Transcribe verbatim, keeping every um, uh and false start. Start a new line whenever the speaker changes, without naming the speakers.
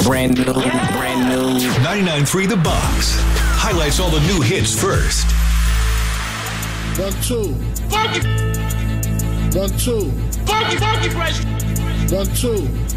Brand new, brand new.
ninety-nine point three The Box highlights all the new hits first.
One, two.
Funky.
One, two.
Funky, funky fresh.
One, two.